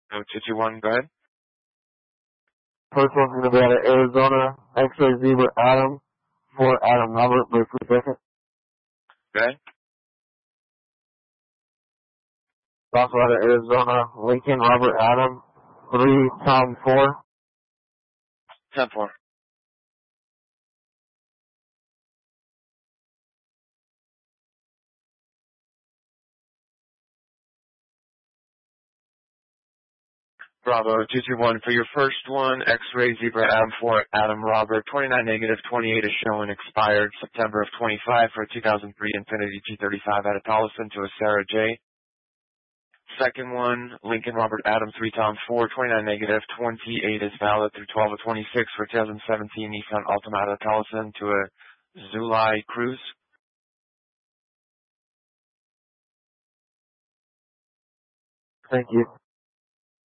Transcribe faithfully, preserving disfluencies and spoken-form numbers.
No, two two one, go ahead. First one's going to be out of Arizona, X-Ray Zebra Adam, for Adam Robert, briefly second. Go ahead. Also out of Arizona, Lincoln Robert Adam, three Tom four. ten four. Bravo, two two one. For your first one, X-Ray Zebra Adam four, Adam Robert, twenty-nine negative, twenty-eight is showing expired September of twenty-five for a two thousand three Infiniti G thirty-five out of Tolleson to a Sarah J. Second one, Lincoln Robert Adam three Tom four, twenty-nine negative, twenty-eight is valid through twelve of twenty-six for two thousand seventeen Nissan Altima out of Tolleson to a Zulai Cruise. Thank you.